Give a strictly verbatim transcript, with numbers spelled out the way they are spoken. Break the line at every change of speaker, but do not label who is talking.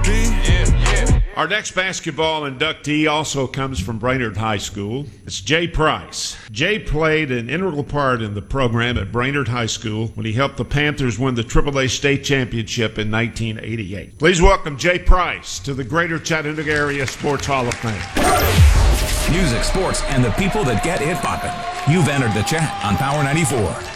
Our next basketball inductee also comes from Brainerd High School. It's Jay Price. Jay played an integral part in the program at Brainerd High School when he helped the Panthers win the triple A state championship in nineteen eighty-eight. Please welcome Jay Price to the Greater Chattanooga Area Sports Hall of Fame.
Music, sports, and the people that get it poppin'. You've entered the chat on Power ninety-four.